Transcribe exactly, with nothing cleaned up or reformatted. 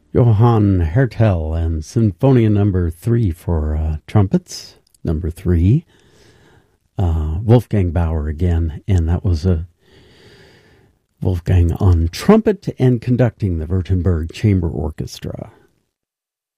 Johann Hertel and Sinfonia Number Three for uh, trumpets, number three. Uh, Wolfgang Bauer again, and that was a Wolfgang on trumpet and conducting the Württemberg Chamber Orchestra.